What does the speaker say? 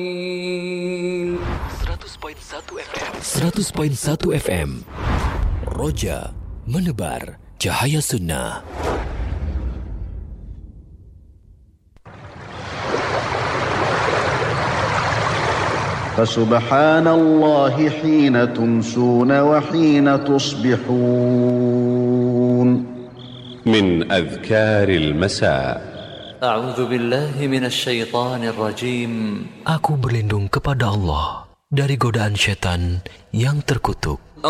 100.1 FM Roja menebar cahaya sunnah. Fasubhanallahi hina tumsuna wa hina tusbihun. Min adhkaril masa. A'udzu billahi minasy syaithanir rajim. Aku berlindung kepada Allah dari godaan syaitan yang terkutuk.